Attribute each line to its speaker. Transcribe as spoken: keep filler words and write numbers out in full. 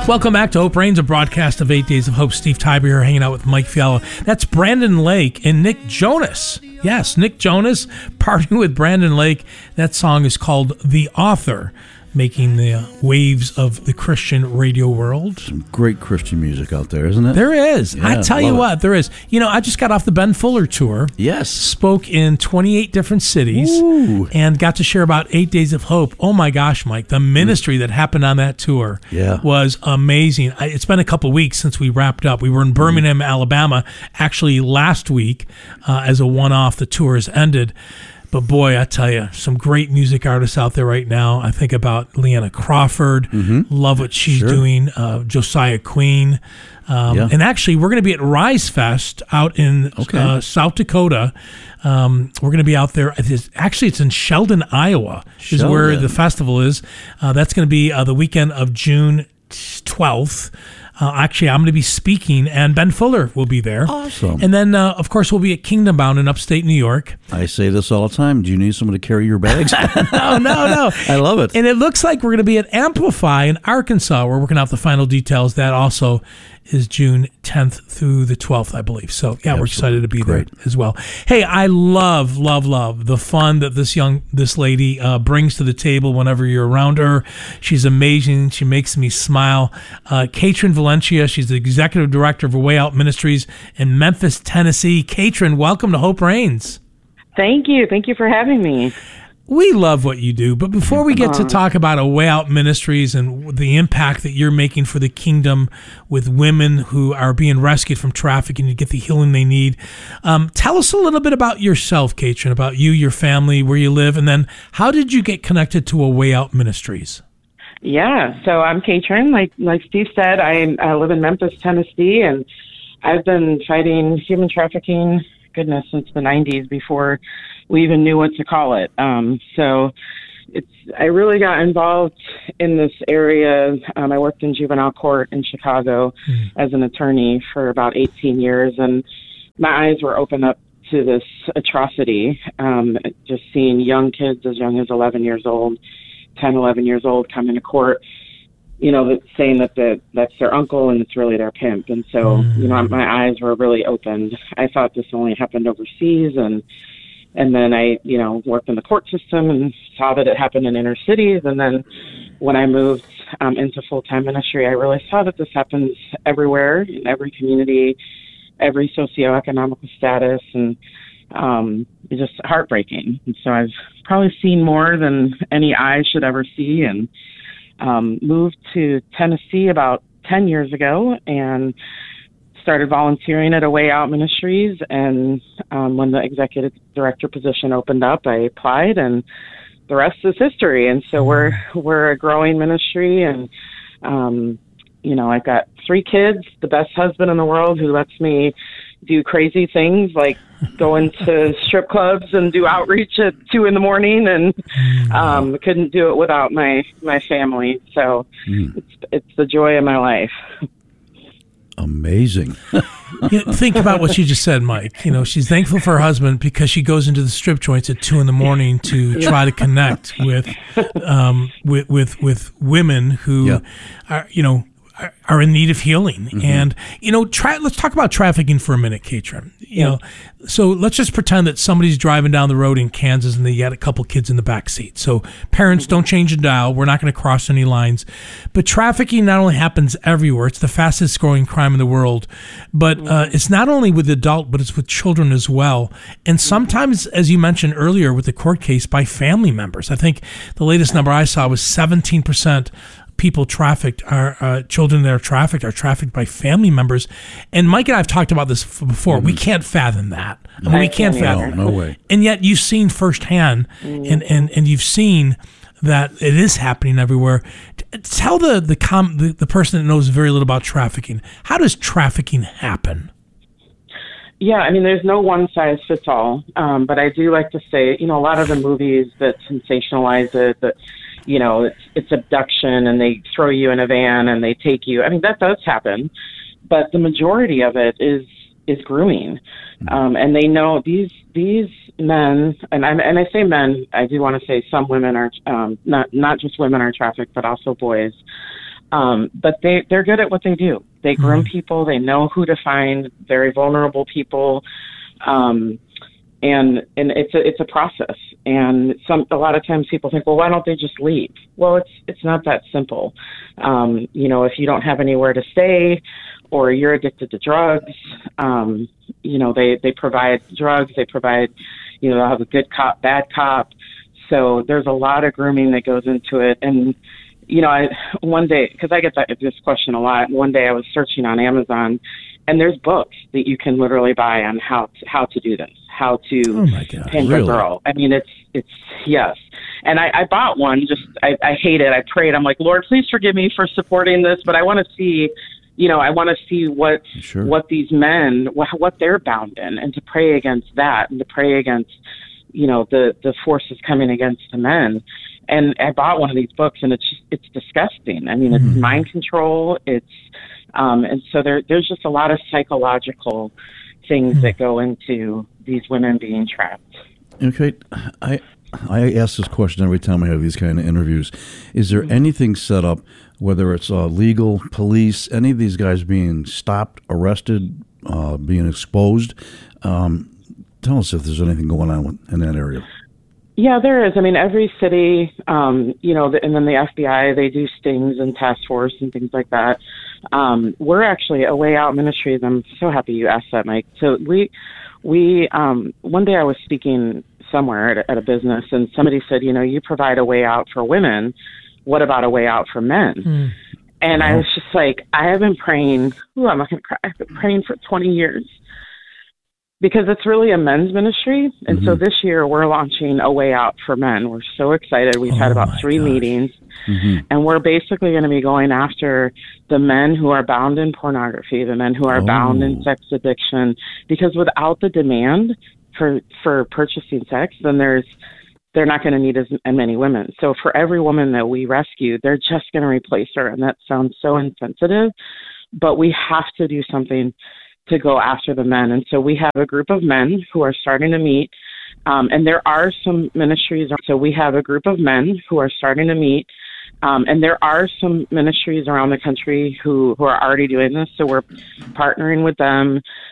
Speaker 1: Welcome back to Hope Reigns, a broadcast of Eight Days of Hope. Steve Tybee here, hanging out with Mike Fiala. That's Brandon Lake and Nick Jonas. Yes, Nick Jonas, partying with Brandon Lake. That song is called The Author, making the waves of the Christian radio world.
Speaker 2: Some great Christian music out there, isn't it?
Speaker 1: There is.
Speaker 2: Yeah,
Speaker 1: I tell you
Speaker 2: love
Speaker 1: what, there is. You know, I just got off the Ben Fuller tour.
Speaker 2: Yes.
Speaker 1: Spoke in twenty-eight different cities.
Speaker 2: Ooh.
Speaker 1: And got to share about Eight Days of Hope. Oh my gosh, Mike, the ministry that happened on that tour
Speaker 2: Yeah.
Speaker 1: was amazing. I, it's been a couple weeks since we wrapped up. We were in Birmingham, mm. Alabama, actually last week uh, as a one-off. The tour has ended. But boy, I tell you, some great music artists out there right now. I think about Leanna Crawford. Mm-hmm. Love what she's sure. doing. Uh, Josiah Queen. Um, yeah. And actually, we're going to be at Rise Fest out in okay. uh, South Dakota. Um, we're going to be out there. It's, actually, it's in Sheldon, Iowa, Sheldon. is where the festival is. Uh, that's going to be uh, the weekend of June twelfth. Uh, actually, I'm going to be speaking, and Ben Fuller will be there.
Speaker 2: Awesome.
Speaker 1: And then, uh, of course, we'll be at Kingdom Bound in upstate New York.
Speaker 2: I say this all the time. Do you need someone to carry your bags?
Speaker 1: no, no, no.
Speaker 2: I love it.
Speaker 1: And it looks like we're going to be at Amplify in Arkansas. We're working out the final details. That also is June tenth through the twelfth, I believe. So, yeah, Absolutely. We're excited to be Great. there as well. Hey, I love, love, love the fun that this young, this lady uh, brings to the table whenever you're around her. She's amazing. She makes me smile. Uh, Katrin Valencia, she's the executive director of A Way Out Ministries in Memphis, Tennessee. Katrin, welcome to Hope Reigns.
Speaker 3: Thank you. Thank you for having me.
Speaker 1: We love what you do, but before we get to talk about A Way Out Ministries and the impact that you're making for the kingdom with women who are being rescued from trafficking to get the healing they need, um, tell us a little bit about yourself, Katrin, about you, your family, where you live, and then how did you get connected to A Way Out Ministries?
Speaker 3: Yeah, so I'm Katrin. Like like Steve said, I, I live in Memphis, Tennessee, and I've been fighting human trafficking, goodness, since the nineties, before we even knew what to call it. Um, so it's I really got involved in this area. Um, I worked in juvenile court in Chicago mm. as an attorney for about eighteen years, and my eyes were opened up to this atrocity, um, just seeing young kids as young as eleven years old, ten, eleven years old come into court, you know, saying that the, that's their uncle and it's really their pimp. And so, mm. you know, my eyes were really opened. I thought this only happened overseas, and And then I, you know, worked in the court system and saw that it happened in inner cities. And then when I moved um, into full-time ministry, I really saw that this happens everywhere, in every community, every socioeconomic status, and um, it's just heartbreaking. And so I've probably seen more than any eye should ever see, and um, moved to Tennessee about ten years ago and started volunteering at A Way Out Ministries, and um, when the executive director position opened up, I applied, and the rest is history. And so we're we're a growing ministry, and um, you know, I've got three kids, the best husband in the world who lets me do crazy things like go into strip clubs and do outreach at two in the morning, and um, couldn't do it without my my family. So mm. it's it's the joy of my life.
Speaker 2: Amazing.
Speaker 1: You know, think about what you just said, Mike. You know, she's thankful for her husband because she goes into the strip joints at two in the morning to try to connect with, um, with with with women who yeah. are, you know, are, are in need of healing. Mm-hmm. And you know, tra- let's talk about trafficking for a minute, Katrin. You yeah. know, so let's just pretend that somebody's driving down the road in Kansas and they got a couple kids in the back seat. So parents, don't change the dial. We're not going to cross any lines. But trafficking not only happens everywhere, it's the fastest growing crime in the world, but uh, it's not only with adult, but it's with children as well. And sometimes, as you mentioned earlier with the court case, by family members. I think the latest number I saw was seventeen percent people trafficked, are uh, children that are trafficked are trafficked by family members. And Mike and I have talked about this before. Mm-hmm. We can't fathom that. I mean, we can't fathom.
Speaker 2: No, no way.
Speaker 1: And yet you've seen firsthand, mm-hmm. and, and, and you've seen that it is happening everywhere. Tell the the, com- the the person that knows very little about trafficking, how does trafficking happen?
Speaker 3: Yeah, I mean, there's no one size fits all. Um, but I do like to say, you know, a lot of the movies that sensationalize it, that, you know, it's, it's abduction and they throw you in a van and they take you. I mean, that does happen. But the majority of it is is grooming. Um, and they know these these men, and I, and I say men, I do want to say some women are, um, not, not just women are trafficked, but also boys. Um, but they, they're good at what they do. They groom mm-hmm. people. They know who to find very vulnerable people. Um, and, and it's a, it's a process. And some, a lot of times people think, well, why don't they just leave? Well, it's, it's not that simple. Um, you know, if you don't have anywhere to stay or you're addicted to drugs, um, you know, they, they provide drugs, they provide, you know, they'll have a good cop, bad cop. So there's a lot of grooming that goes into it. And, you know, I, one day, because I get that, this question a lot, one day I was searching on Amazon, and there's books that you can literally buy on how to, how to do this, how to
Speaker 1: oh my God,
Speaker 3: pimp
Speaker 2: really?
Speaker 3: a girl. I mean, it's, it's, yes. And I, I bought one, just, I, I hate it. I prayed. I'm like, Lord, please forgive me for supporting this, but I want to see, you know, I want to see what,
Speaker 2: sure.
Speaker 3: what these men, what, what they're bound in, and to pray against that, and to pray against, you know, the, the forces coming against the men. And I bought one of these books, and it's just, it's disgusting. I mean, it's mm-hmm. mind control. It's, um, and so there, there's just a lot of psychological things mm-hmm. that go into these women being trapped.
Speaker 2: Okay. I, I ask this question every time I have these kind of interviews. Is there mm-hmm. anything set up, whether it's uh, legal, police, any of these guys being stopped, arrested, uh, being exposed? Um, tell us if there's anything going on in that area.
Speaker 3: Yeah, there is. I mean, every city, um, you know, and then the F B I, they do stings and task force and things like that. Um, we're actually a Way Out Ministries. I'm so happy you asked that, Mike. So we, we, um, one day I was speaking somewhere at a, at a business, and somebody said, you know, you provide a way out for women. What about a way out for men? Mm. And I was just like, I have been praying. Ooh, I'm not going to cry. I've been praying for twenty years. Because it's really a men's ministry. And mm-hmm. so this year we're launching a way out for men. We're so excited. We've oh had about three gosh. meetings. Mm-hmm. And we're basically going to be going after the men who are bound in pornography, the men who are oh. bound in sex addiction. Because without the demand for for purchasing sex, then there's they're not going to need as many women. So for every woman that we rescue, they're just going to replace her. And that sounds so insensitive. But we have to do something to go after the men. And so we have a group of men who are starting to meet, um, and there are some ministries. So we have a group of men who are starting to meet, um, and there are some ministries around the country who, who are already doing this. So we're partnering with them